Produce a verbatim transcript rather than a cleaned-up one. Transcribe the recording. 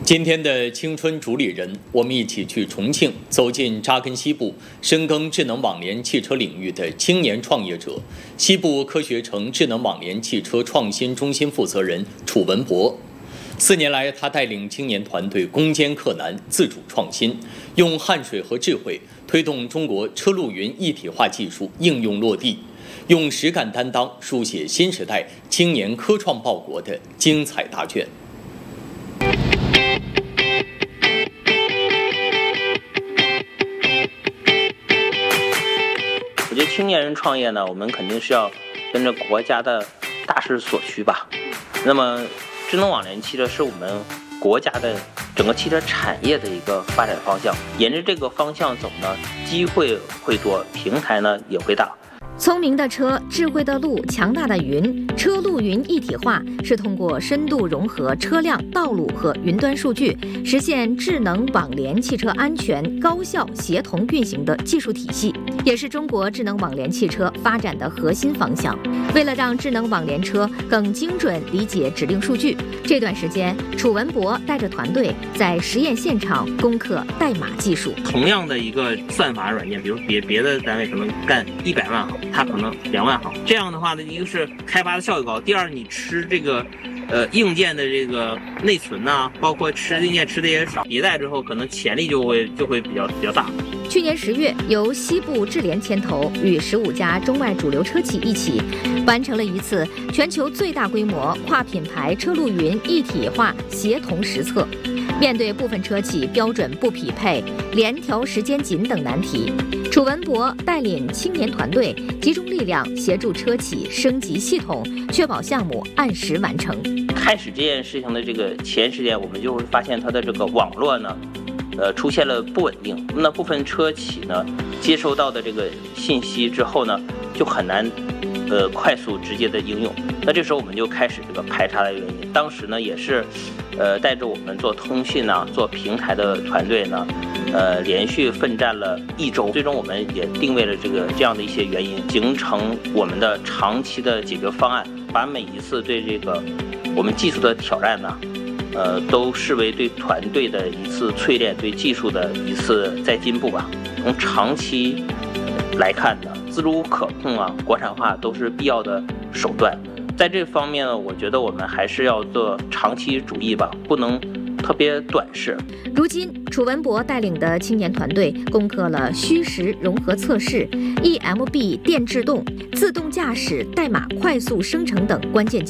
今天的青春主理人，我们一起去重庆，走进扎根西部、深耕智能网联汽车领域的青年创业者——西部科学城智能网联汽车创新中心负责人楚文博。四年来，他带领青年团队攻坚克难，自主创新，用汗水和智慧推动中国车路云一体化技术应用落地，用实干担当书写新时代青年科创报国的精彩答卷。 我觉得青年人创业呢，我们肯定是要跟着国家的大势所趋吧。那么，智能网联汽车是我们国家的整个汽车产业的一个发展方向。沿着这个方向走呢，机会会多，平台呢也会大。 聪明的车，智慧的路，强大的云，车路云一体化是通过深度融合车辆、道路和云端数据，实现智能网联汽车安全、高效、协同运行的技术体系，也是中国智能网联汽车发展的核心方向。为了让智能网联车更精准理解指令数据，这段时间，楚文博带着团队在实验现场攻克代码技术。 同样的一个算法软件，比如别别的单位可能干一百万行，它可能两万行。这样的话呢，一个是开发的效率高，第二你吃这个呃硬件的这个内存呐、啊，包括吃硬件吃的也少，迭代之后可能潜力就会就会比较比较大。 去年十月，由西部智联牵头，与十五家中外主流车企一起，完成了一次全球最大规模跨品牌车路云一体化协同实测。面对部分车企标准不匹配、联调时间紧等难题，楚文博带领青年团队集中力量，协助车企升级系统，确保项目按时完成。 开始这件事情的这个前时间，我们就会发现它的这个网络呢，呃，出现了不稳定。那部分车企呢，接收到的这个信息之后呢，就很难，呃，快速直接的应用。那这时候我们就开始这个排查的原因。当时呢，也是，呃，带着我们做通信啊、做平台的团队呢，呃，连续奋战了一周。最终我们也定位了这个这样的一些原因，形成我们的长期的解决方案，把每一次对这个我们技术的挑战呢，呃，都视为对团队的一次淬炼，对技术的一次再进步吧。从长期来看呢，自主可控啊、国产化都是必要的手段。在这方面呢，我觉得我们还是要做长期主义吧，不能特别短视。 如今，楚文博带领的青年团队攻克了虚实融合测试、E M B 电制动、自动驾驶代码快速生成等关键